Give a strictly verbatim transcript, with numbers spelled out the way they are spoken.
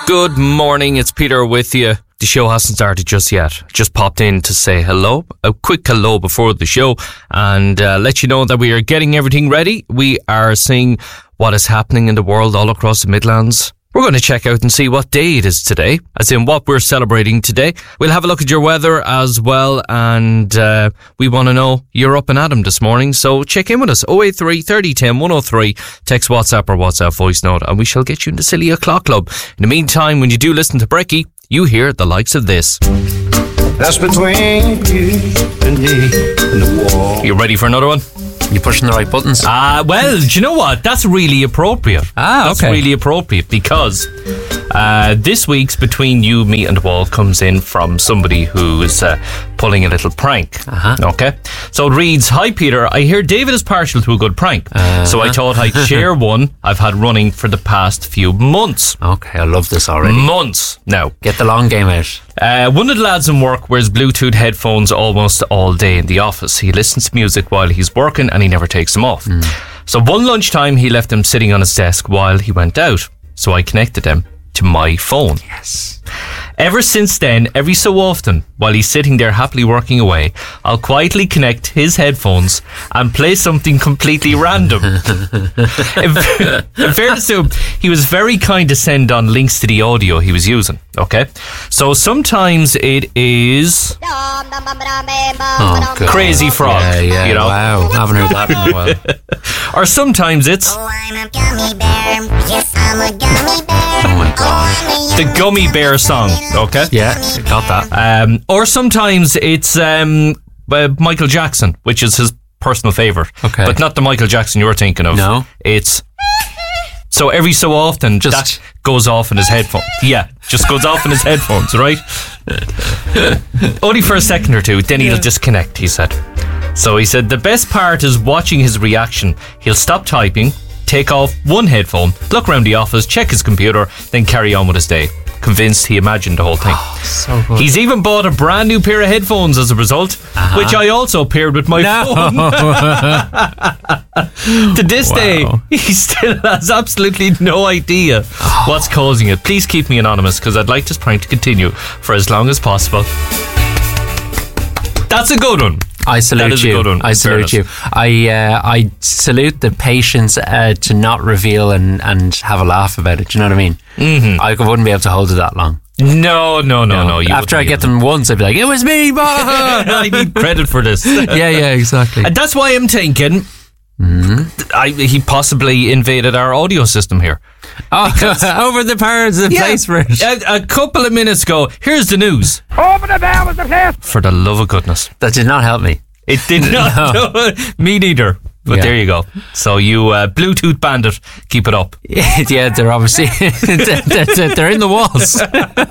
Good morning, it's Peter with you. The show hasn't started just yet. Just popped in to say hello, a quick hello before the show, and uh, let you know that we are getting everything ready. We are seeing what is happening in the world all across the Midlands. We're going to check out and see what day it is today, as in what we're celebrating today. We'll have a look at your weather as well, and uh, we want to know you're up and at 'em this morning, so check in with us. oh eight three, thirty, ten, one oh three, text WhatsApp or WhatsApp voice note, and we shall get you in the Silly O'Clock Club. In the meantime, when you do listen to Brecky, you hear the likes of this. That's between you and me and the wall. You ready for another one? You pushing the right buttons? Ah, uh, well, do you know what? That's really appropriate. Ah, That's okay. really appropriate because uh, this week's Between You, Me and the Wall comes in from somebody who's uh, pulling a little prank. Uh-huh. Okay? So it reads, Hi Peter, I hear David is partial to a good prank. Uh-huh. So I thought I'd share one I've had running for the past few months. Okay, I love this already. Months. Now, Get the long game out. Uh, one of the lads in work wears Bluetooth headphones almost all day in the office. He listens to music while he's working and he never takes them off. Mm. So one lunchtime he left them sitting on his desk while he went out. So I connected them to my phone. Yes. Ever since then, every so often, while he's sitting there happily working away, I'll quietly connect his headphones and play something completely random. in, in fairness to him, he was very kind to send on links to the audio he was using. Okay? So sometimes it is Oh, God. Crazy Frog. Yeah, yeah. You know? Wow, I haven't heard that in a while. Or sometimes it's Oh, I'm a gummy bear. Yes, I'm a gummy bear. Oh my God. the Gummy Bear song. Okay? Yeah, got that. Um, or sometimes it's um, uh, Michael Jackson, which is his personal favourite. Okay. But not the Michael Jackson you're thinking of. No. It's... So every so often, Just- that goes off in his headphones. Yeah, just goes off in his headphones, right? Only for a second or two, then he'll disconnect, he said. So he said, the best part is watching his reaction. He'll stop typing, take off one headphone, look around the office, check his computer, then carry on with his day. Convinced he imagined the whole thing. Oh, so good. He's even bought a brand new pair of headphones as a result, uh-huh. which I also paired with my No. phone. To this Wow. day, he still has absolutely no idea Oh. what's causing it. Please keep me anonymous because I'd like this prank to continue for as long as possible. That's a good one. I salute That is a you. good one, I in salute fairness. you. I uh, I salute the patience uh, to not reveal and, and have a laugh about it. Do you know what I mean? Mm-hmm. I wouldn't be able to hold it that long. No, no, no, no. You After I wouldn't get be them once, I'd be like, it was me, boy. I need credit for this. yeah, yeah, exactly. And that's why I'm thinking Mm-hmm. I, he possibly invaded our audio system here. Oh, over the powers of place for it. A, a couple of minutes ago, here's the news. Open the bell with the place. For the love of goodness. That did not help me. It did not. No. Me neither. But Yeah. there you go. So you uh, Bluetooth bandit, keep it up. Yeah, they're obviously they're, they're, they're in the walls.